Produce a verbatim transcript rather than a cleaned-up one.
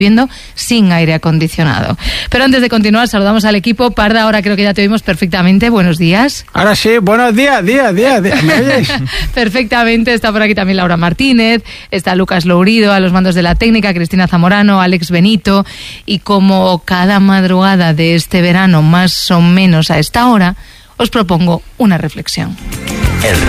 viviendo sin aire acondicionado. Pero antes de continuar, saludamos al equipo. Parda, ahora creo que ya te oímos perfectamente. Buenos días. Ahora sí, buenos días, días, días. días. ¿Me oyes? Perfectamente. Está por aquí también Laura Martínez, está Lucas Lourido a los mandos de la técnica, Cristina Zamorano, Alex Benito. Y como cada madrugada de este verano, más o menos a esta hora, os propongo una reflexión. El